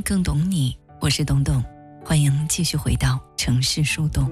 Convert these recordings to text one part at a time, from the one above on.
更懂你，我是董董，欢迎继续回到城市树洞。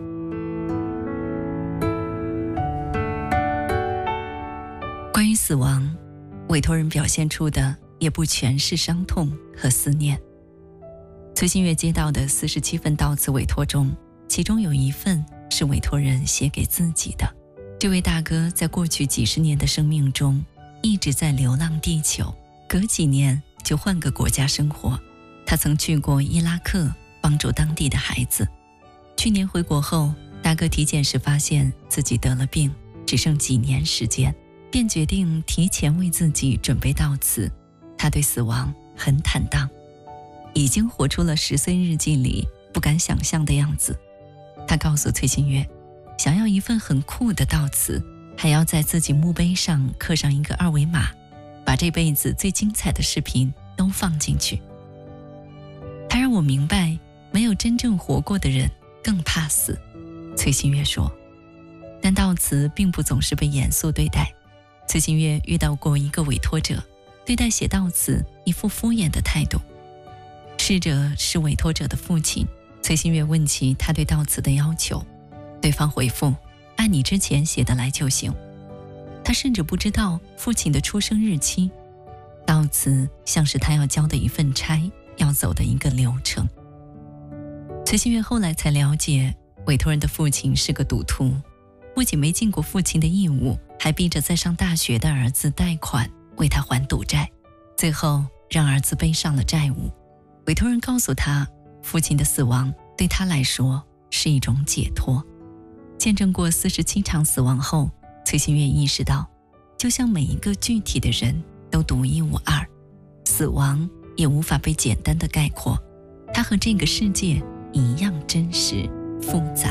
关于死亡，委托人表现出的也不全是伤痛和思念。崔新月接到的47份悼词委托中，其中有一份是委托人写给自己的。这位大哥在过去几十年的生命中一直在流浪地球，隔几年就换个国家生活。他曾去过伊拉克帮助当地的孩子。去年回国后，大哥体检时发现自己得了病，只剩几年时间，便决定提前为自己准备悼词。他对死亡很坦荡，已经活出了10岁日记里不敢想象的样子。他告诉崔新月，想要一份很酷的悼词，还要在自己墓碑上刻上一个2维码，把这辈子最精彩的视频都放进去。他让我明白，没有真正活过的人更怕死。崔新月说，但悼词并不总是被严肃对待。崔新月遇到过一个委托者，对待写悼词一副敷衍的态度。逝者是委托者的父亲，崔新月问起他对悼词的要求，对方回复，按你之前写的来就行。他甚至不知道父亲的出生日期。悼词像是他要交的一份差，要走的一个流程。崔新月后来才了解，委托人的父亲是个赌徒，不仅没尽过父亲的义务，还逼着在上大学的儿子贷款为他还赌债，最后让儿子背上了债务。委托人告诉他，父亲的死亡对他来说是一种解脱。见证过47场死亡后，崔新月意识到，就像每一个具体的人都独一无二，死亡也无法被简单的概括，它和这个世界一样真实复杂。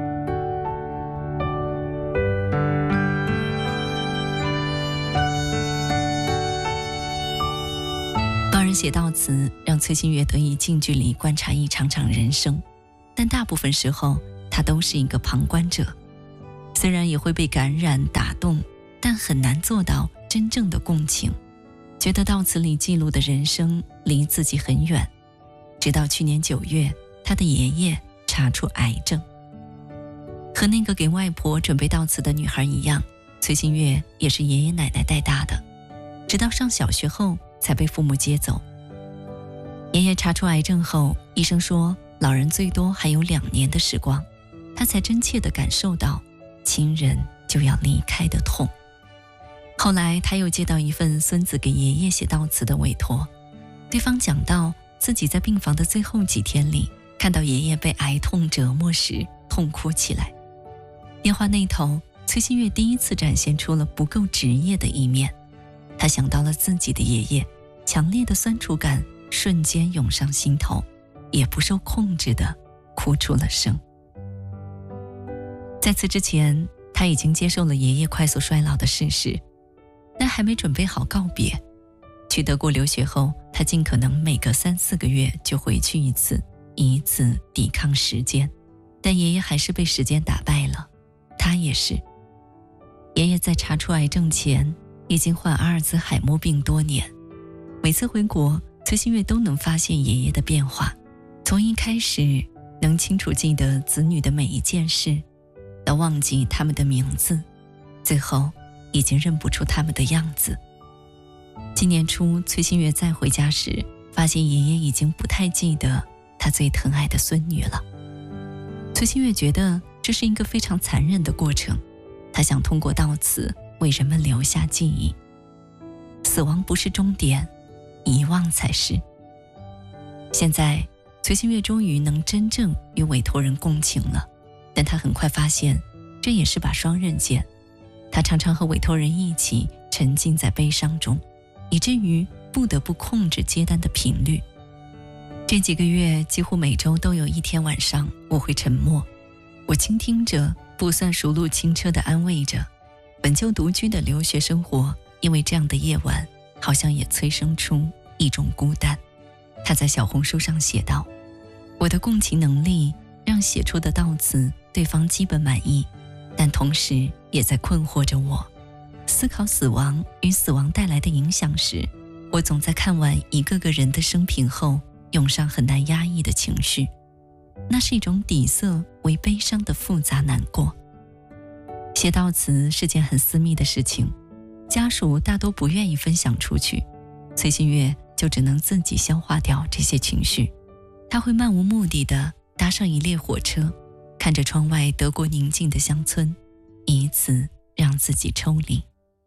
帮人写悼词，让崔新月得以近距离观察一场场人生，但大部分时候他都是一个旁观者。虽然也会被感染打动，但很难做到真正的共情，觉得悼词里记录的人生离自己很远。直到去年9月，他的爷爷查出癌症。和那个给外婆准备悼词的女孩一样，崔新月也是爷爷奶奶带大的，直到上小学后才被父母接走。爷爷查出癌症后，医生说老人最多还有2年的时光，他才真切地感受到亲人就要离开的痛。后来他又接到一份孙子给爷爷写悼词的委托，对方讲到自己在病房的最后几天里，看到爷爷被癌痛折磨时痛哭起来。电话那头，崔新月第一次展现出了不够职业的一面。他想到了自己的爷爷，强烈的酸楚感瞬间涌上心头，也不受控制地哭出了声。在此之前，他已经接受了爷爷快速衰老的事实，但还没准备好告别。去德国留学后，他尽可能每隔3-4个月就回去一次，以此抵抗时间。但爷爷还是被时间打败了，他也是。爷爷在查出癌症前已经患阿尔兹海默病多年，每次回国，崔新月都能发现爷爷的变化，从一开始能清楚记得子女的每一件事，到忘记他们的名字，最后已经认不出他们的样子。今年初，崔新月再回家时，发现爷爷已经不太记得他最疼爱的孙女了。崔新月觉得这是一个非常残忍的过程，他想通过悼词为人们留下记忆。死亡不是终点，遗忘才是。现在，崔新月终于能真正与委托人共情了，但他很快发现，这也是把双刃剑。他常常和委托人一起沉浸在悲伤中，以至于不得不控制接单的频率。这几个月，几乎每周都有一天晚上，我会沉默，我倾听着，不算熟路轻车地安慰着。本就独居的留学生活，因为这样的夜晚，好像也催生出一种孤单。他在小红书上写道，我的共情能力让写出的悼词对方基本满意，但同时也在困惑着我。思考死亡与死亡带来的影响时，我总在看完一个个人的生平后， 涌上很难压抑的情绪，那是一种底色为悲伤的复杂难过。写悼词是件很私密的事情，家属大多不愿意分享出去，崔新月就只能自己消化掉这些情绪。他会漫无目的地搭上一列火车，看着窗外德国宁静的乡村，以此让自己抽离。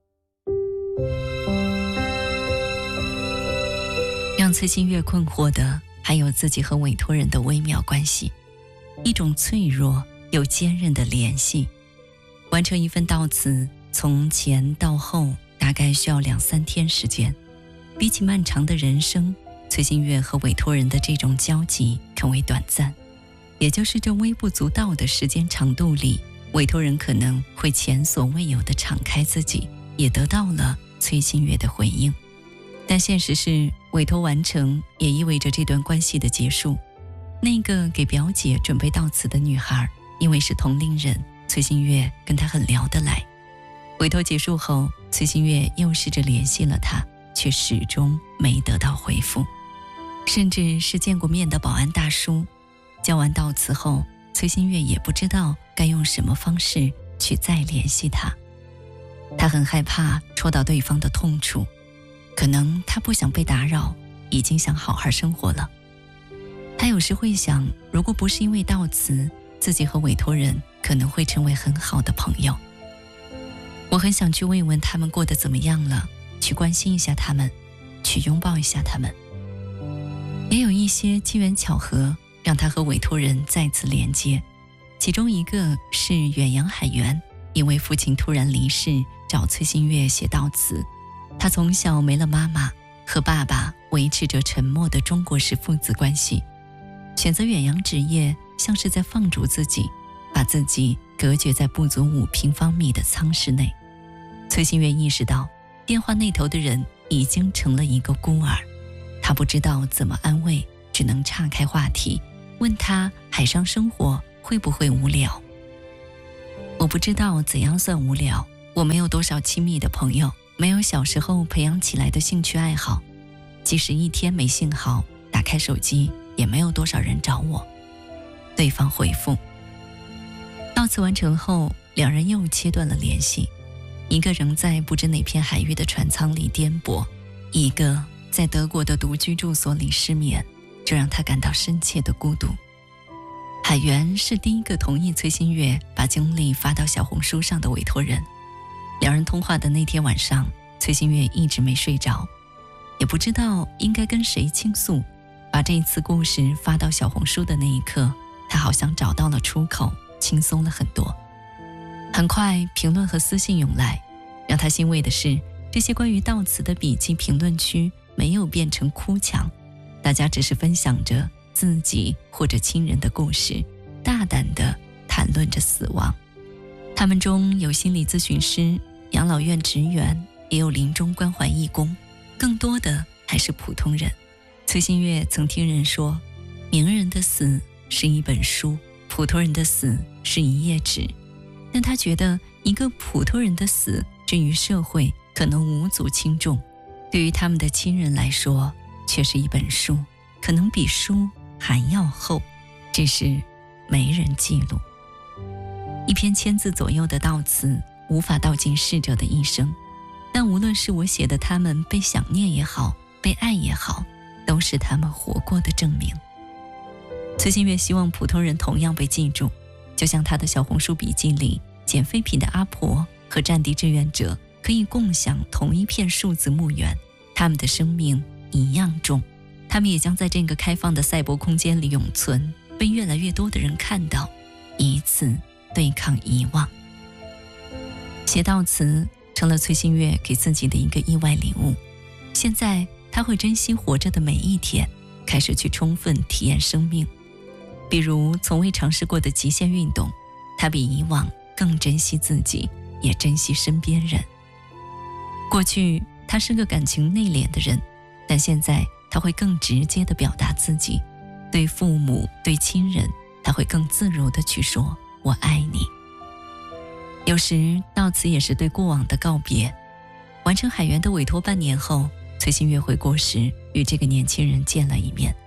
让崔新月困惑的还有自己和委托人的微妙关系，一种脆弱又坚韧的联系。完成一份悼词，从前到后大概需要2-3天时间。比起漫长的人生，崔新月和委托人的这种交集更为短暂。也就是这微不足道的时间长度里，委托人可能会前所未有地敞开自己，也得到了崔新月的回应。但现实是，委托完成也意味着这段关系的结束。那个给表姐准备悼词的女孩，因为是同龄人，崔新月跟她很聊得来。委托结束后，崔新月又试着联系了她，却始终没得到回复。甚至是见过面的保安大叔，交完悼词后，崔新月也不知道该用什么方式去再联系他。他很害怕戳到对方的痛处，可能他不想被打扰，已经想好好生活了。他有时会想，如果不是因为悼词，自己和委托人可能会成为很好的朋友。我很想去问问他们过得怎么样了，去关心一下他们，去拥抱一下他们。也有一些机缘巧合让他和委托人再次连接，其中一个是远洋海员，因为父亲突然离世，找崔新月写悼词。他从小没了妈妈，和爸爸维持着沉默的中国式父子关系，选择远洋职业，像是在放逐自己，把自己隔绝在不足5平方米的舱室内。崔新月意识到，电话那头的人已经成了一个孤儿，他不知道怎么安慰，只能岔开话题，问他海上生活会不会无聊。我不知道怎样算无聊，我没有多少亲密的朋友，没有小时候培养起来的兴趣爱好，即使一天没信号，打开手机也没有多少人找我。对方回复。悼词完成后，两人又切断了联系，一个仍在不知哪片海域的船舱里颠簸，一个在德国的独居住所里失眠，这让他感到深切的孤独。海源是第一个同意崔新月把经历发到小红书上的委托人。两人通话的那天晚上，崔新月一直没睡着，也不知道应该跟谁倾诉。把这一次故事发到小红书的那一刻，他好像找到了出口，轻松了很多。很快评论和私信涌来，让他欣慰的是，这些关于悼词的笔记评论区没有变成哭墙，大家只是分享着自己或者亲人的故事，大胆地谈论着死亡。他们中有心理咨询师、养老院职员，也有临终关怀义工，更多的还是普通人。崔新月曾听人说，名人的死是一本书，普通人的死是一页纸。但他觉得一个普通人的死至于社会可能无足轻重，对于他们的亲人来说却是一本书，可能比书还要厚，只是没人记录。一篇1000字左右的悼词无法道尽逝者的一生，但无论是我写的他们被想念也好，被爱也好，都是他们活过的证明。崔新月希望普通人同样被记住，就像他的小红书笔记里，捡废品的阿婆和战地志愿者可以共享同一片数字墓园，他们的生命一样重，他们也将在这个开放的赛博空间里永存，被越来越多的人看到，以此对抗遗忘。写悼词成了崔新月给自己的一个意外礼物，现在他会珍惜活着的每一天，开始去充分体验生命。比如从未尝试过的极限运动，他比以往更珍惜自己，也珍惜身边人。过去他是个感情内敛的人，但现在他会更直接地表达自己，对父母、对亲人，他会更自如地去说我爱你。有时悼词也是对过往的告别。完成海员的委托半年后，崔新月回国时与这个年轻人见了一面。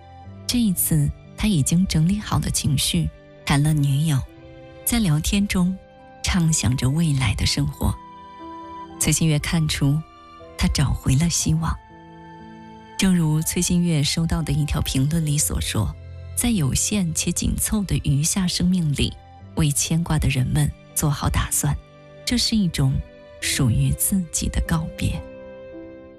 这一次他已经整理好了情绪，谈了女友，在聊天中畅想着未来的生活。崔新月看出他找回了希望。正如崔新月收到的一条评论里所说，在有限且紧凑的余下生命里，为牵挂的人们做好打算，这是一种属于自己的告别。